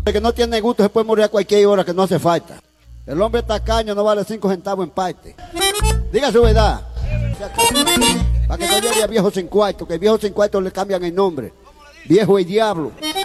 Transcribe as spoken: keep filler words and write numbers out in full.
El que no tiene gusto se puede morir a cualquier hora, que no hace falta. El hombre tacaño no vale cinco centavos en parte. Diga su verdad. Para que no llegue a viejo sin cuarto, que viejo sin cuarto le cambian el nombre. Viejo y diablo.